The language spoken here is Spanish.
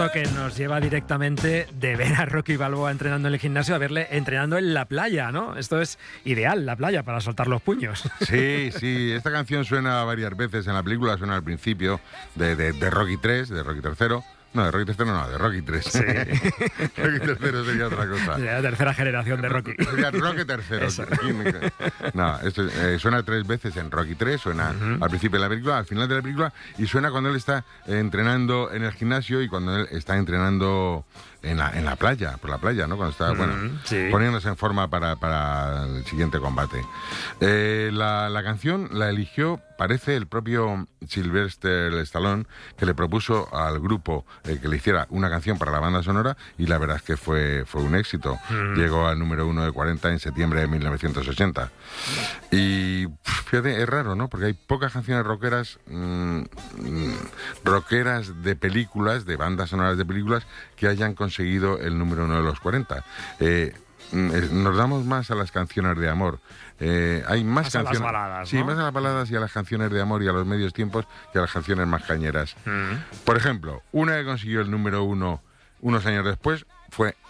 esto que nos lleva directamente de ver a Rocky Balboa entrenando en el gimnasio a verle entrenando en la playa, ¿no? Esto es ideal, la playa, para soltar los puños. Sí, esta canción suena varias veces en la película, suena al principio de Rocky 3, de Rocky III. No, de Rocky III no, de Rocky 3. Sí. Rocky III sería otra cosa. Sería la tercera generación de Rocky. Sería Rocky III. No, esto, suena 3 veces en Rocky 3, suena al principio de la película, al final de la película, y suena cuando él está entrenando en el gimnasio y cuando él está entrenando en la playa, por la playa, ¿no? Cuando está, poniéndose en forma para el siguiente combate. La canción la eligió, parece, el propio Sylvester Stallone, que le propuso al grupo que le hiciera una canción para la banda sonora, y la verdad es que fue un éxito. Llegó al número 1 de 40 en septiembre de 1980. Y fíjate, es raro, ¿no? Porque hay pocas canciones rockeras de películas, de bandas sonoras de películas, que hayan conseguido el número 1 de los 40. Nos damos más a las canciones de amor. Hay más canciones. A las baladas, sí, ¿no? más a las baladas y a las canciones de amor y a los medios tiempos que a las canciones más cañeras. Por ejemplo, una que consiguió el número 1 unos años después fue